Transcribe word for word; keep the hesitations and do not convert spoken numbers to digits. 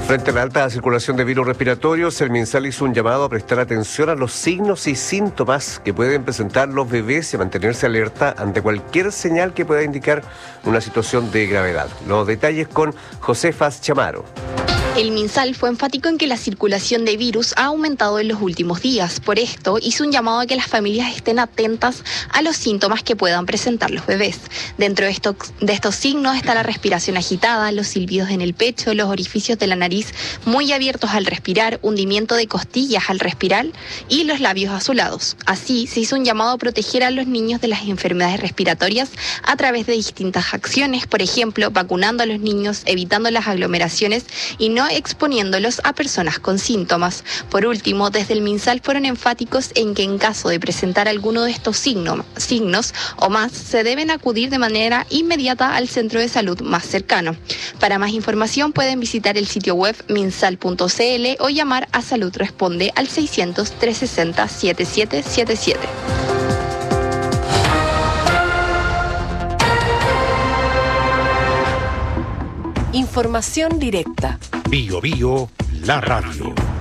Frente a la alta circulación de virus respiratorios, el MinSal hizo un llamado a prestar atención a los signos y síntomas que pueden presentar los bebés y a mantenerse alerta ante cualquier señal que pueda indicar una situación de gravedad. Los detalles con Josefa Chamaro. El MinSal fue enfático en que la circulación de virus ha aumentado en los últimos días. Por esto, hizo un llamado a que las familias estén atentas a los síntomas que puedan presentar los bebés. Dentro de estos, de estos signos está la respiración agitada, los silbidos en el pecho, los orificios de la nariz muy abiertos al respirar, hundimiento de costillas al respirar y los labios azulados. Así, se hizo un llamado a proteger a los niños de las enfermedades respiratorias a través de distintas acciones, por ejemplo, vacunando a los niños, evitando las aglomeraciones y no exponiéndolos a personas con síntomas. Por último, desde el MinSal fueron enfáticos en que en caso de presentar alguno de estos signos, signos o más, se deben acudir de manera inmediata al centro de salud más cercano. Para más información pueden visitar el sitio web minsal punto c l o llamar a Salud Responde al seiscientos, trescientos sesenta, setenta y siete setenta y siete. Información directa. Bio Bio, la radio.